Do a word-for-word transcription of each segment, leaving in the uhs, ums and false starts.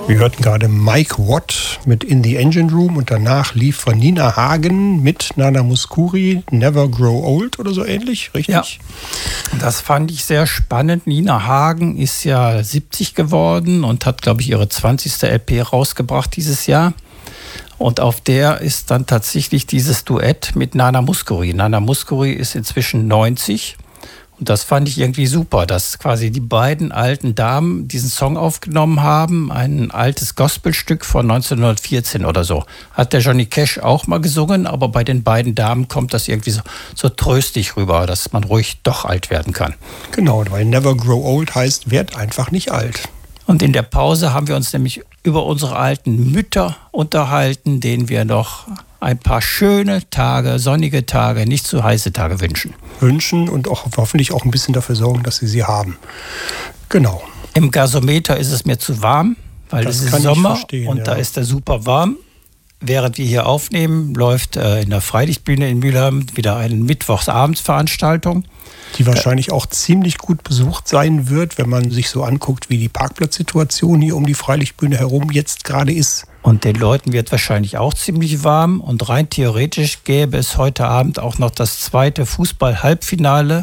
Wir hörten gerade Mike Watt mit In the Engine Room und danach lief von Nina Hagen mit Nana Mouskouri Never Grow Old oder so ähnlich, richtig? Ja, das fand ich sehr spannend. Nina Hagen ist ja siebzig geworden und hat, glaube ich, ihre zwanzigste L P rausgebracht dieses Jahr. Und auf der ist dann tatsächlich dieses Duett mit Nana Mouskouri. Nana Mouskouri ist inzwischen neunzig. Und das fand ich irgendwie super, dass quasi die beiden alten Damen diesen Song aufgenommen haben. Ein altes Gospelstück von neunzehnhundertvierzehn oder so. Hat der Johnny Cash auch mal gesungen, aber bei den beiden Damen kommt das irgendwie so, so tröstlich rüber, dass man ruhig doch alt werden kann. Genau, weil Never Grow Old heißt, werd einfach nicht alt. Und in der Pause haben wir uns nämlich über unsere alten Mütter unterhalten, denen wir noch ein paar schöne Tage, sonnige Tage, nicht zu heiße Tage wünschen. Wünschen und auch hoffentlich auch ein bisschen dafür sorgen, dass sie sie haben. Genau. Im Gasometer ist es mir zu warm, weil Das es ist kann ich Sommer verstehen, und ja. da ist er super warm. Während wir hier aufnehmen, läuft äh, in der Freilichtbühne in Mülheim wieder eine Mittwochsabendsveranstaltung. Die wahrscheinlich auch ziemlich gut besucht sein wird, wenn man sich so anguckt, wie die Parkplatzsituation hier um die Freilichtbühne herum jetzt gerade ist. Und den Leuten wird wahrscheinlich auch ziemlich warm. Und rein theoretisch gäbe es heute Abend auch noch das zweite Fußball-Halbfinale.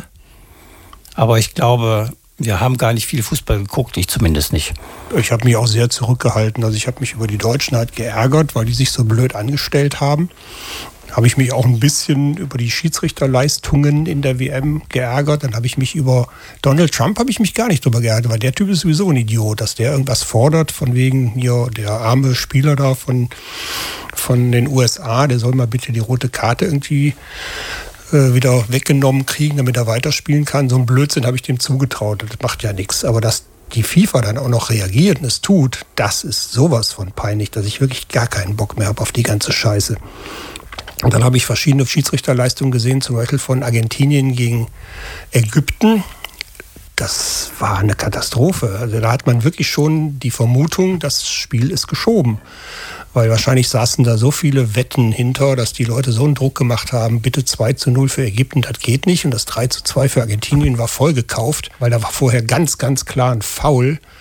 Aber ich glaube, wir haben gar nicht viel Fußball geguckt, ich zumindest nicht. Ich habe mich auch sehr zurückgehalten. Also ich habe mich über die Deutschen halt geärgert, weil die sich so blöd angestellt haben. Habe ich mich auch ein bisschen über die Schiedsrichterleistungen in der W M geärgert. Dann habe ich mich über Donald Trump habe ich mich gar nicht drüber geärgert, weil der Typ ist sowieso ein Idiot, dass der irgendwas fordert, von wegen hier der arme Spieler da von, von den U S A, der soll mal bitte die rote Karte irgendwie äh, wieder weggenommen kriegen, damit er weiterspielen kann. So ein Blödsinn habe ich dem zugetraut. Das macht ja nichts. Aber dass die FIFA dann auch noch reagiert und es tut, das ist sowas von peinlich, dass ich wirklich gar keinen Bock mehr habe auf die ganze Scheiße. Und dann habe ich verschiedene Schiedsrichterleistungen gesehen, zum Beispiel von Argentinien gegen Ägypten. Das war eine Katastrophe. Also da hat man wirklich schon die Vermutung, das Spiel ist geschoben. Weil wahrscheinlich saßen da so viele Wetten hinter, dass die Leute so einen Druck gemacht haben, bitte zwei zu null für Ägypten, das geht nicht. Und das drei zu zwei für Argentinien war voll gekauft, weil da war vorher ganz, ganz klar ein Foul